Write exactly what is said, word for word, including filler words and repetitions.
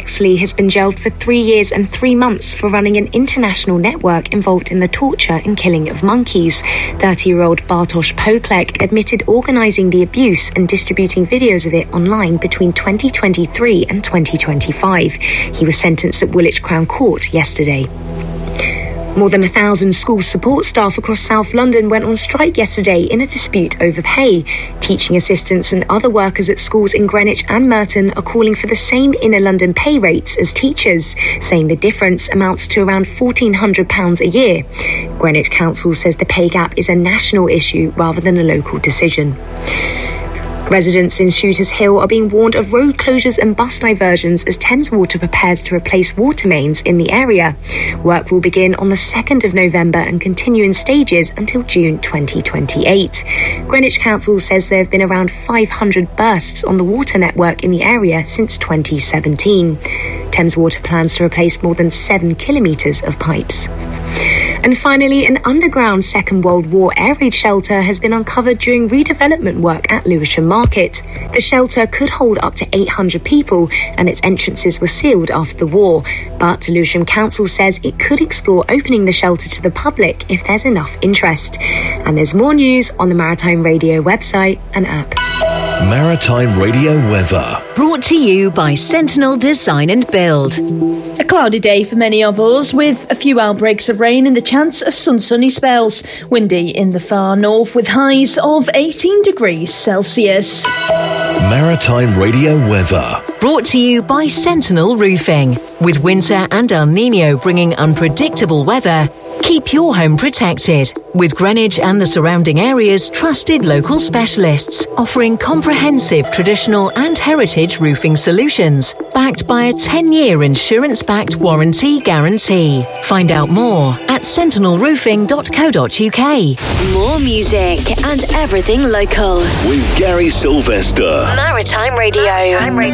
Bexley has been jailed for three years and three months for running an international network involved in the torture and killing of monkeys. thirty-year-old Bartosz Poklek admitted organising the abuse and distributing videos of it online between twenty twenty-three and twenty twenty-five. He was sentenced at Woolwich Crown Court yesterday. More than a thousand school support staff across South London went on strike yesterday in a dispute over pay. Teaching assistants and other workers at schools in Greenwich and Merton are calling for the same inner London pay rates as teachers, saying the difference amounts to around fourteen hundred pounds a year. Greenwich Council says the pay gap is a national issue rather than a local decision. Residents in Shooters Hill are being warned of road closures and bus diversions as Thames Water prepares to replace water mains in the area. Work will begin on the second of November and continue in stages until June twenty twenty-eight. Greenwich Council says there have been around five hundred bursts on the water network in the area since twenty seventeen. Thames Water plans to replace more than seven kilometres of pipes. And finally, an underground Second World War air raid shelter has been uncovered during redevelopment work at Lewisham Market. The shelter could hold up to eight hundred people and its entrances were sealed after the war. But Lewisham Council says it could explore opening the shelter to the public if there's enough interest. And there's more news on the Maritime Radio website and app. Maritime Radio weather. Brought to you by Sentinel Design and Build. A cloudy day for many of us, with a few outbreaks of rain and the chance of some sunny spells. Windy in the far north with highs of eighteen degrees Celsius. Maritime Radio weather. Brought to you by Sentinel Roofing. With winter and El Nino bringing unpredictable weather, keep your home protected with Greenwich and the surrounding area's trusted local specialists, offering comprehensive traditional and heritage roofing solutions, backed by a ten-year insurance-backed warranty guarantee. Find out more at sentinel roofing dot co dot uk. More music and everything local with Gary Sylvester. Maritime Radio. Maritime Radio.